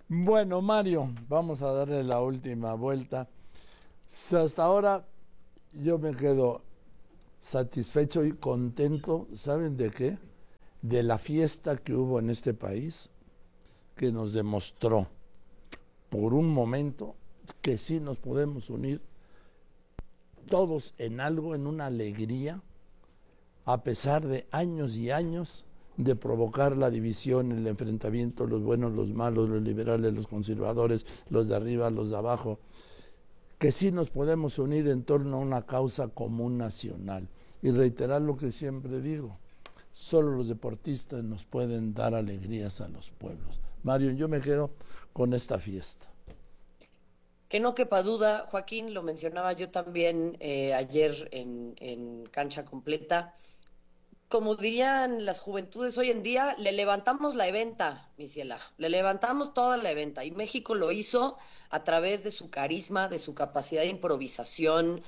Bueno, Mario, vamos a darle la última vuelta. Hasta ahora yo me quedo satisfecho y contento, ¿saben de qué? De la fiesta que hubo en este país, que nos demostró por un momento que sí nos podemos unir todos en algo, en una alegría, a pesar de años y años de provocar la división, el enfrentamiento, los buenos, los malos, los liberales, los conservadores, los de arriba, los de abajo, que sí nos podemos unir en torno a una causa común nacional. Y reiterar lo que siempre digo, solo los deportistas nos pueden dar alegrías a los pueblos. Mario, yo me quedo con esta fiesta. Que no quepa duda, Joaquín, lo mencionaba yo también ayer en Cancha Completa. Como dirían las juventudes hoy en día, le levantamos la eventa, mi ciela, le levantamos toda la eventa. Y México lo hizo a través de su carisma, de su capacidad de improvisación,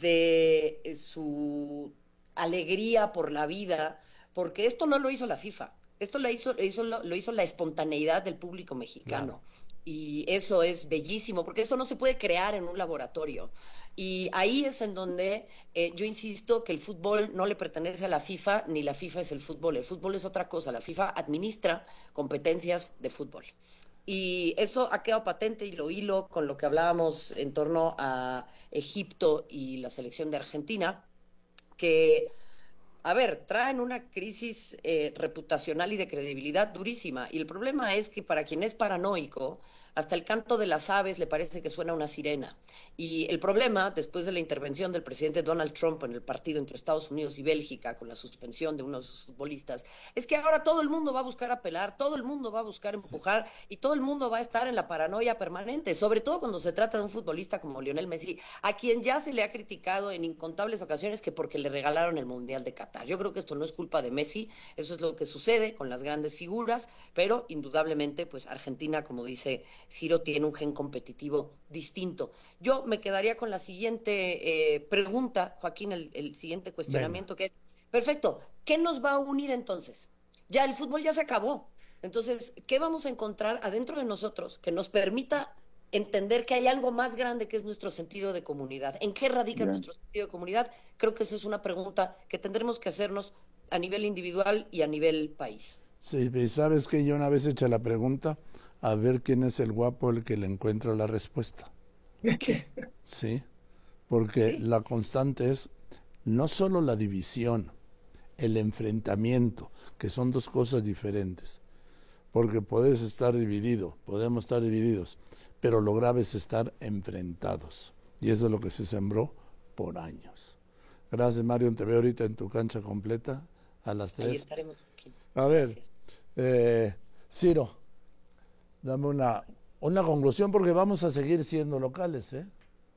de su alegría por la vida, porque esto no lo hizo la FIFA, esto lo hizo la espontaneidad del público Claro. mexicano. Y eso es bellísimo, porque eso no se puede crear en un laboratorio. Y ahí es en donde yo insisto que el fútbol no le pertenece a la FIFA, ni la FIFA es el fútbol. El fútbol es otra cosa. La FIFA administra competencias de fútbol. Y eso ha quedado patente y lo hilo con lo que hablábamos en torno a Egipto y la selección de Argentina, que a ver, traen una crisis reputacional y de credibilidad durísima. Y el problema es que para quien es paranoico, hasta el canto de las aves le parece que suena una sirena. Y el problema, después de la intervención del presidente Donald Trump en el partido entre Estados Unidos y Bélgica, con la suspensión de unos futbolistas, es que ahora todo el mundo va a buscar apelar, todo el mundo va a buscar Sí. empujar y todo el mundo va a estar en la paranoia permanente, sobre todo cuando se trata de un futbolista como Lionel Messi, a quien ya se le ha criticado en incontables ocasiones que porque le regalaron el Mundial de Qatar. Yo creo que esto no es culpa de Messi, eso es lo que sucede con las grandes figuras, pero indudablemente, pues Argentina, como dice Ciro, tiene un gen competitivo distinto. Yo me quedaría con la siguiente pregunta, Joaquín, el siguiente Venga. cuestionamiento que es, perfecto, ¿qué nos va a unir entonces? Ya el fútbol ya se acabó. Entonces, ¿qué vamos a encontrar adentro de nosotros que nos permita entender que hay algo más grande que es nuestro sentido de comunidad? ¿En qué radica Bien. nuestro sentido de comunidad? Creo que esa es una pregunta que tendremos que hacernos a nivel individual y a nivel país. Sí, y sabes que yo una vez hecha la pregunta, a ver quién es el guapo el que le encuentra la respuesta. Sí, porque Sí, la constante es no solo la división, el enfrentamiento, que son dos cosas diferentes. Porque puedes estar dividido, podemos estar divididos, pero lo grave es estar enfrentados. Y eso es lo que se sembró por años. Gracias, Mario. Te veo ahorita en tu cancha completa a las ahí 3. estaremos, Joaquín. A ver, Gracias. eh, Ciro, dame una conclusión porque vamos a seguir siendo locales, ¿eh?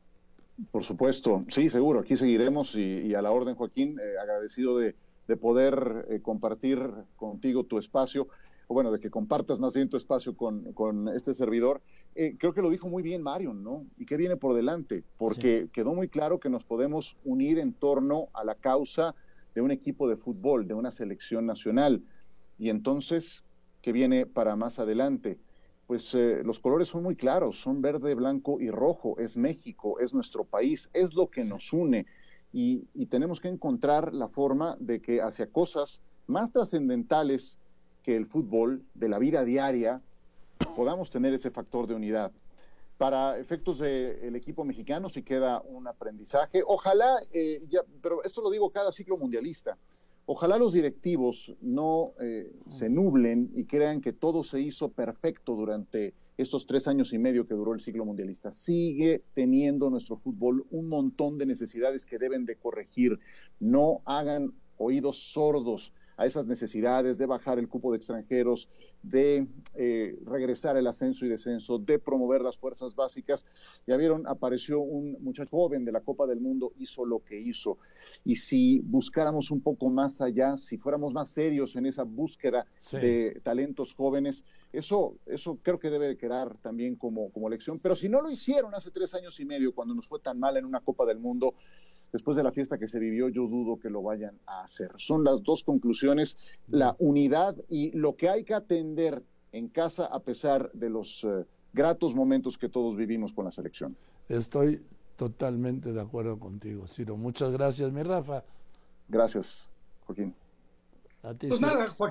Por supuesto, sí, seguro, aquí seguiremos y a la orden, Joaquín, agradecido de poder compartir contigo tu espacio, o bueno, de que compartas más bien tu espacio con este servidor. Creo que lo dijo muy bien Marion, ¿no? ¿Y qué viene por delante? Sí, Porque quedó muy claro que nos podemos unir en torno a la causa de un equipo de fútbol, de una selección nacional. Y entonces, ¿qué viene para más adelante? Pues los colores son muy claros, son verde, blanco y rojo, es México, es nuestro país, es lo que sí. nos une y tenemos que encontrar la forma de que hacia cosas más trascendentales que el fútbol, de la vida diaria, podamos tener ese factor de unidad. Para efectos del equipo mexicano sí queda un aprendizaje. Ojalá, pero esto lo digo cada ciclo mundialista, ojalá los directivos no se nublen y crean que todo se hizo perfecto durante estos 3 años y medio que duró el ciclo mundialista. Sigue teniendo nuestro fútbol un montón de necesidades que deben de corregir. No hagan oídos sordos a esas necesidades de bajar el cupo de extranjeros, de regresar el ascenso y descenso, de promover las fuerzas básicas. Ya vieron, apareció un muchacho joven de la Copa del Mundo, hizo lo que hizo. Y si buscáramos un poco más allá, si fuéramos más serios en esa búsqueda Sí. de talentos jóvenes, eso creo que debe quedar también como lección. Pero si no lo hicieron hace 3 años y medio, cuando nos fue tan mal en una Copa del Mundo, después de la fiesta que se vivió, yo dudo que lo vayan a hacer. Son las dos conclusiones, la unidad y lo que hay que atender en casa a pesar de los gratos momentos que todos vivimos con la selección. Estoy totalmente de acuerdo contigo, Ciro. Muchas gracias, mi Rafa. Gracias, Joaquín. A ti, Pues Ciro. nada, Joaquín.